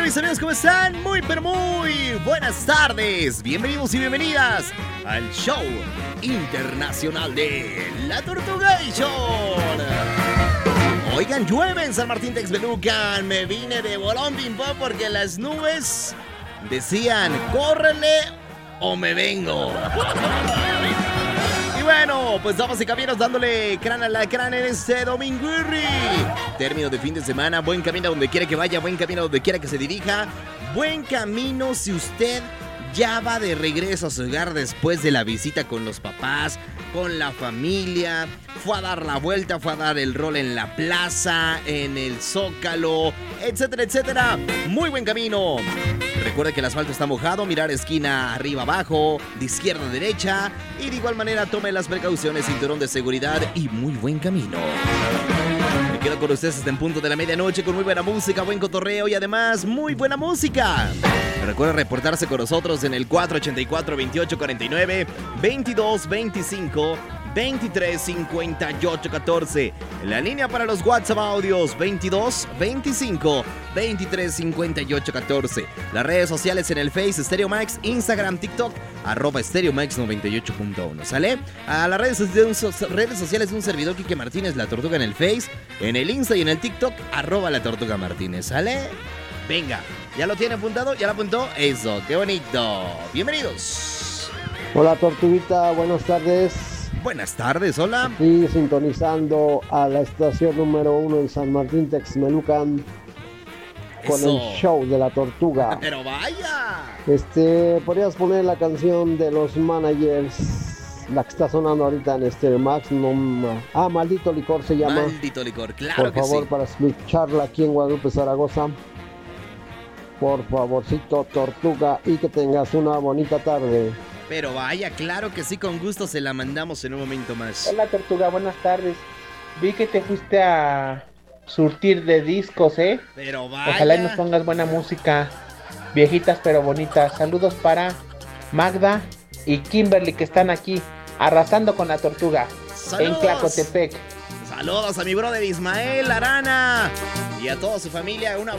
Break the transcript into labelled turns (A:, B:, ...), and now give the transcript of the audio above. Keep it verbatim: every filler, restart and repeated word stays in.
A: mis amigos? ¿Cómo están? Muy, pero muy buenas tardes. Bienvenidos y bienvenidas al show internacional de La Tortugation. Oigan, llueve en San Martín Texmelucan. Me vine de bolón ping-pong porque las nubes decían, córrele o me vengo. Y bueno, pues damas y caballeros, dándole crán a la crán en este dominguirri. Término de fin de semana, buen camino donde quiera que vaya, buen camino donde quiera que se dirija. Buen camino si usted ya va de regreso a su hogar después de la visita con los papás, con la familia. Fue a dar la vuelta, fue a dar el rol en la plaza, en el Zócalo, etcétera, etcétera. Muy buen camino. Recuerde que el asfalto está mojado, mirar esquina arriba abajo, de izquierda a derecha. Y de igual manera tome las precauciones, cinturón de seguridad y muy buen camino. Me quedo con ustedes hasta en punto de la medianoche con muy buena música, buen cotorreo y además muy buena música. Recuerda reportarse con nosotros en el cuatro ochenta y cuatro, veintiocho cuarenta y nueve, veintidós veinticinco, veintitrés cincuenta y ocho catorce. La línea para los WhatsApp audios veintidós veinticinco, veintitrés cincuenta y ocho catorce. Las redes sociales en el Face, Stereo Max, Instagram, TikTok, arroba Stereo Max noventa y ocho punto uno. ¿Sale? A las redes, de un, redes sociales de un servidor, Quique Martínez, La Tortuga en el Face, en el Insta y en el TikTok, arroba La Tortuga Martínez. ¿Sale? Venga, ¿ya lo tiene apuntado? ¿Ya lo apuntó? Eso, qué bonito. Bienvenidos.
B: Hola Tortuguita, buenas tardes.
A: Buenas tardes, hola.
B: Aquí sintonizando a la estación número uno en San Martín Texmelucan con
A: Eso.
B: el show de La Tortuga.
A: Pero vaya.
B: Este, podrías poner la canción de los managers, la que está sonando ahorita en Stereo Max. No, ah, Maldito Licor se llama.
A: Maldito Licor, claro
B: Por
A: que
B: favor,
A: sí.
B: para escucharla aquí en Guadalupe, Zaragoza. Por favorcito, Tortuga, y que tengas una bonita tarde.
A: Pero vaya, claro que sí, con gusto se la mandamos en un momento más.
C: Hola Tortuga, buenas tardes. Vi que te fuiste a surtir de discos, ¿eh?
A: Pero vaya.
C: Ojalá y nos pongas buena música, viejitas pero bonitas. Saludos para Magda y Kimberly que están aquí arrasando con La Tortuga.
A: Saludos.
C: En Tlacotepec.
A: Saludos a mi brother Ismael Arana y a toda su familia. Una